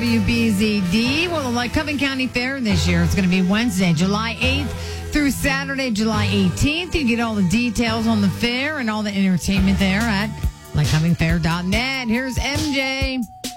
WBZD. Well, the Lycoming County Fair this year is going to be Wednesday, July 8th through Saturday, July 18th. You get all the details on the fair and all the entertainment there at lycomingfair.net. Here's MJ.